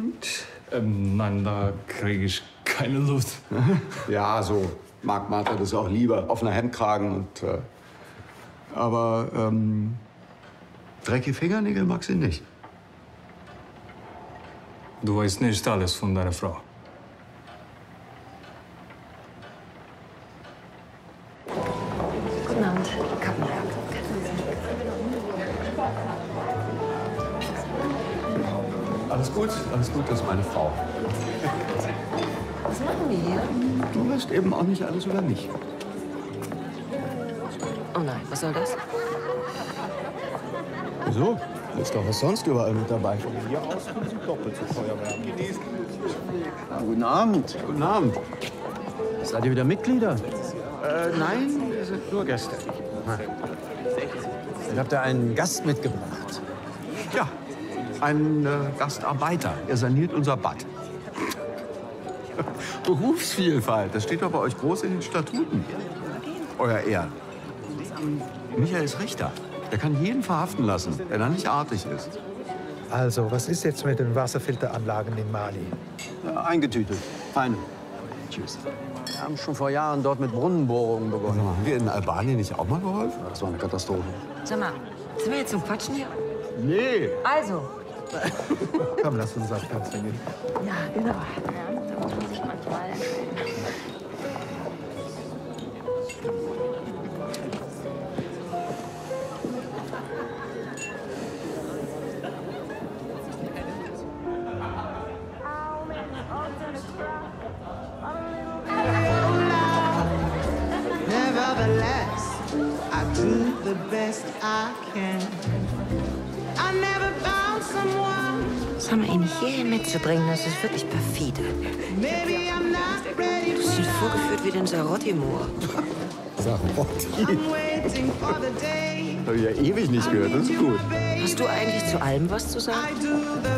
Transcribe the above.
Nein, da kriege ich keine Lust. Ja, so mag Martha das auch lieber. Offener Hemdkragen und... aber dreckige Fingernägel mag sie nicht. Du weißt nicht alles von deiner Frau. Guten Abend, Kappenberg. Alles gut, das ist meine Frau. Was machen wir hier? Du weißt eben auch nicht alles über mich. Oh nein, was soll das? Wieso? Ist doch was sonst überall mit dabei. Hier aus können Sie doppelt so Feuerwerk genießen. Guten Abend. Guten Abend. Seid ihr wieder Mitglieder? Nein, wir sind nur Gäste. Ich habt ihr einen Gast mitgebracht. Ja, ein Gastarbeiter. Er saniert unser Bad. Berufsvielfalt, das steht doch bei euch groß in den Statuten. Euer Ehren. Michael ist Richter. Der kann jeden verhaften lassen, wenn er nicht artig ist. Also, was ist jetzt mit den Wasserfilteranlagen in Mali? Ja, eingetütet. Fein. Tschüss. Wir haben schon vor Jahren dort mit Brunnenbohrungen begonnen. Haben wir in Albanien nicht auch mal geholfen? Das war eine Katastrophe. Sag mal, sind wir jetzt zum Quatschen hier? Nee. Also. Komm, lass uns aufs Fenster gehen. Ja, genau. Ja, da muss man sich manchmal entscheiden. Nevertheless, I do the best I can. I never found someone. Sag mal, ihn hier mitzubringen, das ist wirklich perfide. Maybe I'm not ready Du for bist vorgeführt wie den Sarotti-Moor. I'm waiting for the day. Habe ich ja ewig nicht gehört, das ist gut. Hast du eigentlich zu allem was zu sagen? I do the